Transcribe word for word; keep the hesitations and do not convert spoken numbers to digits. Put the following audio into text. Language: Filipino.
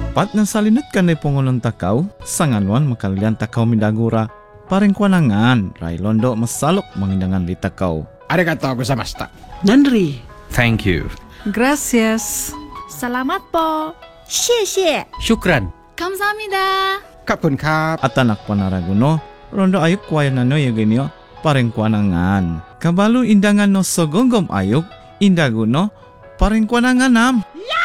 Pat ng salinut ka na pungulong takaw, sangaluan makalian takaw midagura, pareng kwanangan, railondo masalok mangindangan li takaw. Arigatou gozaimashita. Nanri. Thank you. Gracias. Salamat po. 谢谢 Shukran. 감사합니다. Kapun kap. At anak panaraguno, rondo ayok kwaya na no yaginyo, pareng kwanangan. Kabalo indangan no sogonggom ayok, indaguno, pareng kwanangan nam.